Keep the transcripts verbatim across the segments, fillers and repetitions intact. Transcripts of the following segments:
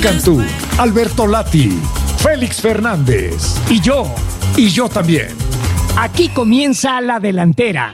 Cantú, Alberto Lati, Félix Fernández y yo, y yo también. Aquí comienza la delantera.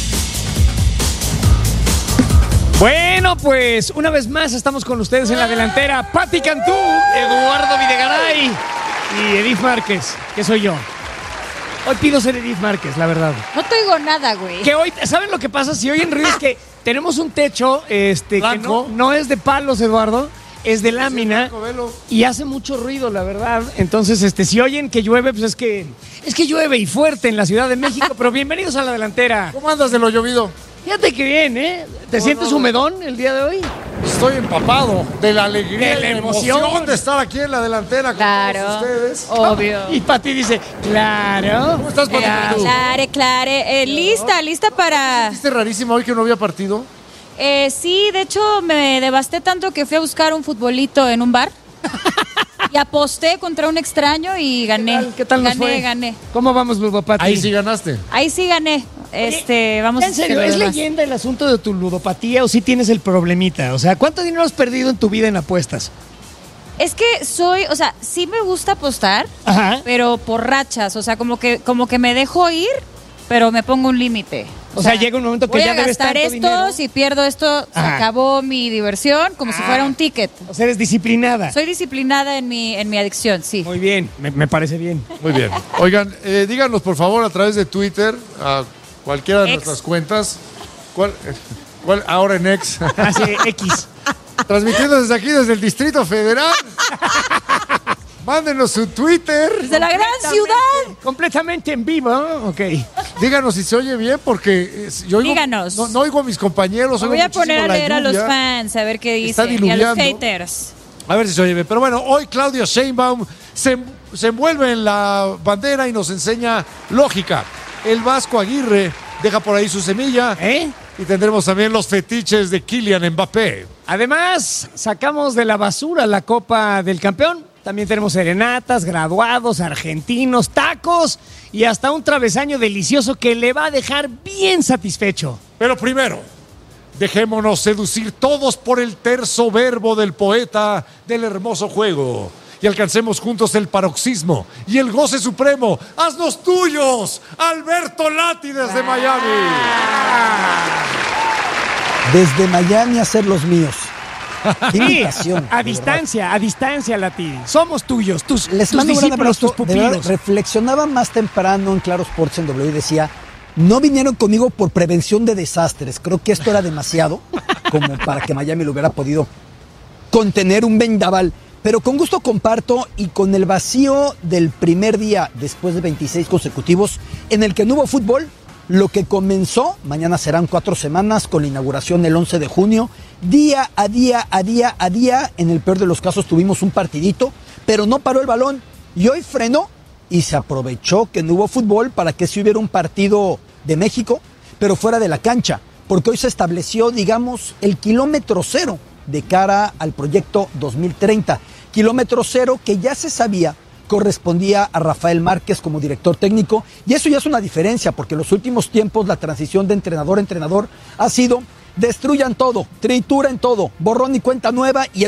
Bueno, pues una vez más estamos con ustedes en la delantera. Pati Cantú, Eduardo Videgaray y Edith Márquez, que soy yo. Hoy pido ser Edith Márquez, la verdad. No te oigo nada, güey. Que hoy, ¿saben lo que pasa? Si oyen ruido es que tenemos un techo este, que no, no es de palos, Eduardo, es de lámina y hace mucho ruido, la verdad. Entonces, este, si oyen que llueve, pues es que es que llueve y fuerte en la Ciudad de México. Pero bienvenidos a la delantera. ¿Cómo andas de lo llovido? Fíjate que bien, ¿eh? ¿Te no, sientes no, humedón el día de hoy? Estoy empapado de la alegría de la y la emoción. emoción de estar aquí en la delantera con claro, todos ustedes. Obvio. Y Pati dice, claro. ¿Cómo estás, Pati? Eh, clare, clare. Eh, lista, lista para... ¿Viste rarísimo hoy que no había partido? Eh, sí, de hecho me devasté tanto que fui a buscar un futbolito en un bar y aposté contra un extraño y gané. ¿Qué tal, ¿Qué tal nos gané, fue? gané. ¿Cómo vamos, Ludopati? Ahí sí ganaste. Ahí sí gané. Este, Oye, vamos en serio, a ¿es demás. leyenda el asunto de tu ludopatía o sí tienes el problemita? O sea, ¿cuánto dinero has perdido en tu vida en apuestas? Es que soy, o sea, sí me gusta apostar, Ajá. pero por rachas, o sea, como que como que me dejo ir, pero me pongo un límite. O sea, llega un momento que voy ya a debes gastar tanto esto, dinero. si pierdo esto, se Ajá. acabó mi diversión, como si Ah. fuera un ticket. O sea, eres disciplinada. Soy disciplinada en mi, en mi adicción, sí. Muy bien, me, me parece bien. Muy bien. Oigan, eh, díganos por favor a través de Twitter, a cualquiera de Ex. nuestras cuentas, ¿cuál, cuál ahora en X? Así, X. Transmitiendo desde aquí, desde el Distrito Federal. Mándenos su Twitter. Desde la gran ciudad. Completamente en vivo, ok. Díganos si se oye bien, porque eh, yo oigo, Díganos. No, no oigo a mis compañeros. Me oigo voy a muchísimo poner a la leer a los lluvia. fans, a ver qué Está dicen. Y a los diluviando. haters. A ver si se oye bien. Pero bueno, hoy Claudia Sheinbaum se, se envuelve en la bandera y nos enseña lógica. El Vasco Aguirre deja por ahí su semilla. ¿Eh? Y tendremos también los fetiches de Kylian Mbappé. Además, sacamos de la basura la Copa del Campeón. También tenemos serenatas, graduados, argentinos, tacos y hasta un travesaño delicioso que le va a dejar bien satisfecho. Pero primero, dejémonos seducir todos por el terzo verbo del poeta del hermoso juego. Y alcancemos juntos el paroxismo y el goce supremo. ¡Haznos tuyos! Alberto Lati desde Miami. Desde Miami a ser los míos. Qué Sí, invitación. a de distancia, a distancia, Lati. Somos tuyos, tus, Les tus mando un gran discípulos, tus abrazo. De verdad, pupilos. reflexionaba más temprano en Claro Sports en W y decía, no vinieron conmigo por prevención de desastres. Creo que esto era demasiado como para que Miami lo hubiera podido contener un vendaval. Pero con gusto comparto y con el vacío del primer día después de veintiséis consecutivos en el que no hubo fútbol, lo que comenzó, mañana serán cuatro semanas con la inauguración el once de junio, día a día, a día, a día, en el peor de los casos tuvimos un partidito, pero no paró el balón y hoy frenó y se aprovechó que no hubo fútbol para que si hubiera un partido de México, pero fuera de la cancha, porque hoy se estableció, digamos, el kilómetro cero de cara al proyecto dos mil treinta, kilómetro cero que ya se sabía correspondía a Rafael Márquez como director técnico, y eso ya es una diferencia, porque en los últimos tiempos la transición de entrenador a entrenador ha sido destruyan todo, trituren todo, borrón y cuenta nueva, y